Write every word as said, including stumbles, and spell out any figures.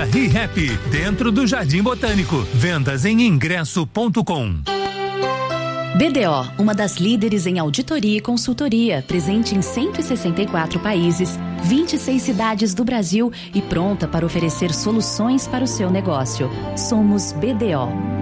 ReHap, dentro do Jardim Botânico. Vendas em ingresso ponto com. B D O, uma das líderes em auditoria e consultoria, presente em cento e sessenta e quatro países, vinte e seis cidades do Brasil e pronta para oferecer soluções para o seu negócio. Somos B D O.